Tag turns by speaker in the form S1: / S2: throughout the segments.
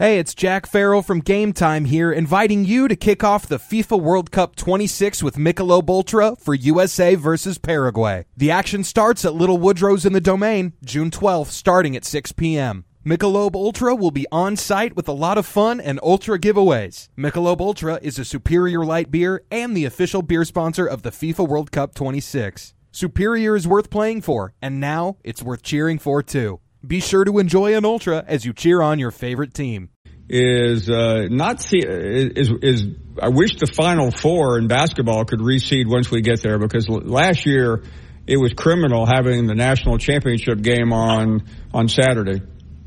S1: Hey, it's Jack Farrell from Game Time here, inviting you to kick off the FIFA World Cup 26 with Michelob Ultra for USA versus Paraguay. The action starts at Little Woodrow's in the Domain, June 12th, starting at 6 p.m. Michelob Ultra will be on site with a lot of fun and Ultra giveaways. Michelob Ultra is a superior light beer and the official beer sponsor of the FIFA World Cup 26. Superior is worth playing for, and now it's worth cheering for too. Be sure to enjoy an Ultra as you cheer on your favorite team.
S2: I wish the Final Four in basketball could reseed once we get there, because last year it was criminal having the national championship game on Saturday.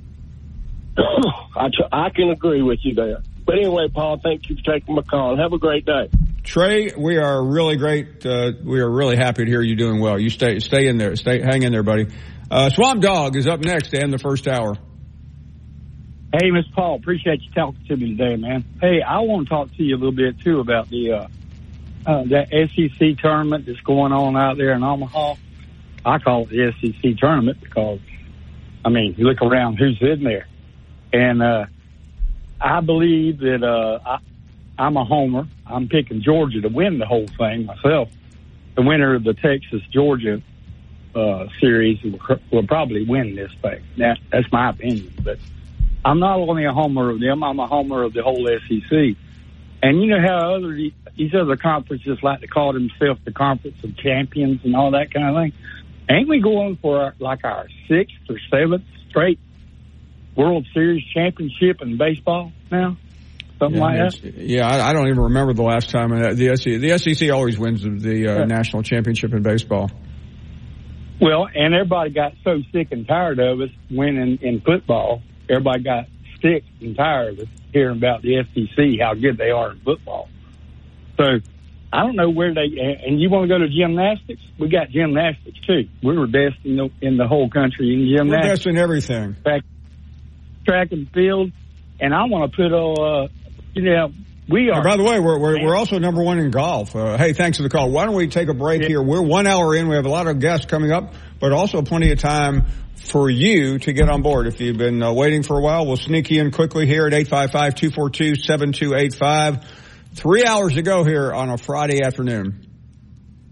S3: I can agree with you there. But anyway, Paul, thank you for taking my call. Have a great day.
S2: Trey, we are really great. We are really happy to hear you doing well. You stay in there. Hang in there, buddy. Swamp Dog is up next to end the first hour.
S4: Hey, Mr. Paul, appreciate you talking to me today, man. Hey, I want to talk to you a little bit, too, about the that SEC tournament that's going on out there in Omaha. I call it the SEC tournament because, I mean, you look around who's in there. And I believe that I'm a homer. I'm picking Georgia to win the whole thing myself. The winner of the Texas-Georgia series will probably win this thing. That's my opinion, but I'm not only a homer of them, I'm a homer of the whole SEC. And you know how these other conferences like to call themselves the Conference of Champions and all that kind of thing? Ain't we going for our 6th or 7th straight World Series championship in baseball now? Something like that?
S2: Yeah, I don't even remember the last time. The SEC always wins the national championship in baseball.
S4: Well, and everybody got so sick and tired of us winning in football. Everybody got sick and tired of hearing about the SEC, how good they are in football. So I don't know where and you want to go to gymnastics? We got gymnastics too. We were best in the whole country in gymnastics.
S2: We're best in everything.
S4: Track and field. And I want to put we are.
S2: By the way, we're also number one in golf. Hey, thanks for the call. Why don't we take a break here? We're 1 hour in. We have a lot of guests coming up, but also plenty of time for you to get on board. If you've been waiting for a while, we'll sneak you in quickly here at 855-242-7285. 3 hours to go here on a Friday afternoon.